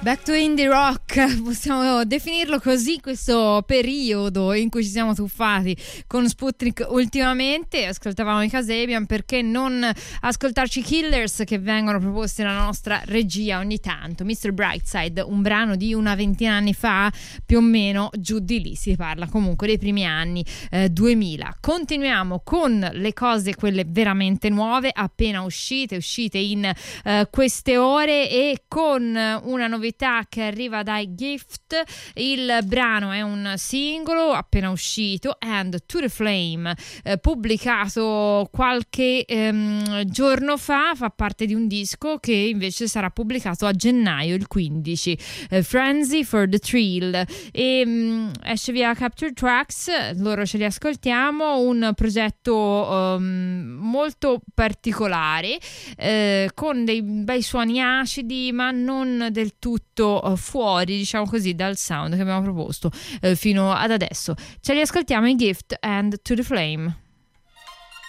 Back to indie rock, possiamo definirlo così, questo periodo in cui ci siamo tuffati con Sputnik ultimamente. Ascoltavamo i Kasabian, perché non ascoltarci Killers, che vengono proposti nella nostra regia ogni tanto. Mr. Brightside, un brano di una ventina anni fa, più o meno, giù di lì, si parla comunque dei primi anni 2000. Continuiamo con le cose, quelle veramente nuove, appena uscite in queste ore, e con una novità che arriva dai Gift. Il brano è un singolo appena uscito, And to the Flame, pubblicato qualche giorno fa parte di un disco che invece sarà pubblicato a gennaio, il 15, Frenzy for the Thrill, e esce via Capture Tracks. Loro ce li ascoltiamo, un progetto molto particolare, con dei bei suoni acidi ma non del tutto fuori, diciamo così, dal sound che abbiamo proposto fino ad adesso. Ce li ascoltiamo, i Gift, and to the Flame.